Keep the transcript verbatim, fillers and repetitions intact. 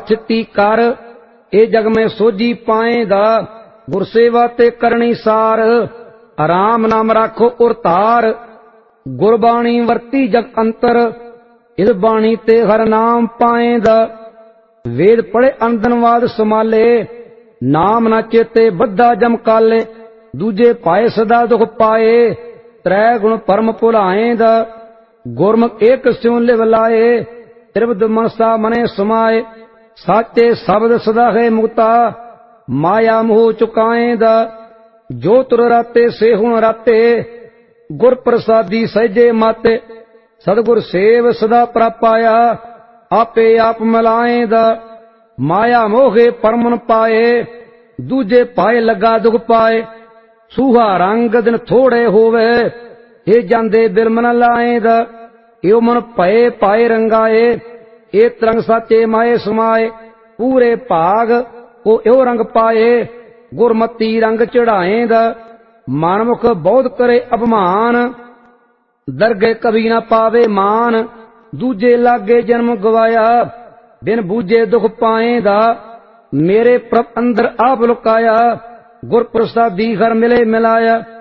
चित्ती कर, ए जग में सोजी पाएदा, गुरसेवा ते करनी सार, आराम नाम राखो उर तार, गुरबाणी वरती जग अंतर, इस बाणी ते हर नाम पाएदा, वेद पढ़े अंदनवाद समाले, नाम ना चेते बद्धा जम काले, दूजे पाए सदा दुख पाए, त्रै गुण परम भुलाएदा, गुरमुख एक स्यों लिव लाए, त्रिविध मनसा मने समाए, साचे शब्द सदा है मुक्ता, माया मोह चुकाएदा, जो तुर राते से हुण राते, गुर प्रसादी सहजे माते, सतगुर सेव सदा प्रापाया, आपे आप मिलाएदा, माया मोहे परमन पाए, दूजे पाए लगा दुख पाए, सूहा रंग दिन थोड़े होवे, ये जांदे बिरमन लाएदा, यो मन पए पाए रंगाए, ये तरंग साचे माए समाए, पूरे भाग को यो रंग पाए, गुरमती रंग चढ़ाएदा, मानमुख बहुत करे अपमान, दरगे कभी ना पावे मान, दूजे लागे जन्म गवाया, बिन बूझे दुख पाएदा, मेरे प्रभ अंदर आप लुकाया, गुर प्रसादी घर मिले मिलाया।